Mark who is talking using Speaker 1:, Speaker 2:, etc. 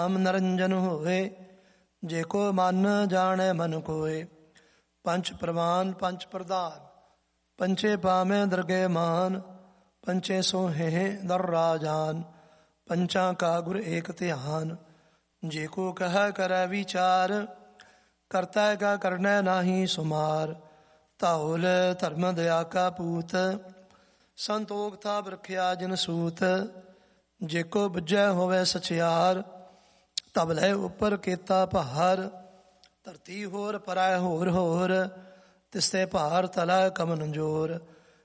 Speaker 1: ਨਾਮ ਨਰੰਜਨ ਹੋਏ, ਜੇ ਕੋ ਮਨ ਜਾਣੈ ਮਨ ਕੋਏ। ਪੰਚ ਪ੍ਰਮਾਨ ਪੰਚ ਪ੍ਰਧਾਨ, ਪੰਚੇ ਪਾਵੇਂ ਦਰਗੇ ਮਾਨ। ਪੰਚੇ ਸੋਹੇ ਦਰ ਰਾਜਾਨ, ਪੰਚਾਂ ਕਾ ਗੁਰ ਏਕ ਧਿਆਨ। ਜੇ ਕੋ ਕਹਿ ਕਰੈ ਵਿਚਾਰ, ਕਰਤਾ ਕਾ ਕਰਨੈ ਨਾਹੀ ਸੁਮਾਰ। ਧੌਲ ਧਰਮ ਦਇਆ ਕਾ ਪੂਤ, ਸੰਤੋਖ ਥਾਪ ਰਖਿਆ ਜਿਨ ਸੂਤ। ਜੇ ਕੋ ਬੁੱਝੈ ਹੋਵੇ ਸਚਿਆਰ, ਤਬ ਲੈ ਉੱਪਰ ਕੀਤਾ ਭਾਰ। ਧਰਤੀ ਹੋਰ ਪਰੈ ਹੋਰ ਹੋਰ, ਤਿਸਤੇ ਭਾਰ ਤਲੈ ਕਮਨ ਜੋਰ।